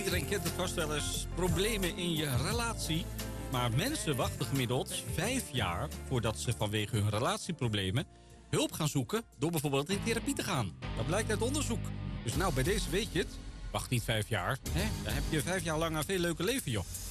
Iedereen kent het vast wel eens. Problemen in je relatie. Maar mensen wachten gemiddeld 5 jaar voordat ze vanwege hun relatieproblemen hulp gaan zoeken door bijvoorbeeld in therapie te gaan. Dat blijkt uit onderzoek. Dus nou, bij deze weet je het. Wacht niet 5 jaar. Hè? Dan heb je 5 jaar lang een veel leuker leven, joh.